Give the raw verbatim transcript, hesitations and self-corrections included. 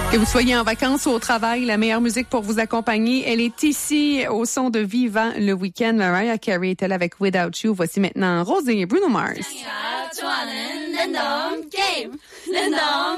Que vous soyez en vacances ou au travail, la meilleure musique pour vous accompagner, elle est ici au son de Vivant le week-end. Mariah Carey est elle avec Without You. Voici maintenant Rosé et Bruno Mars.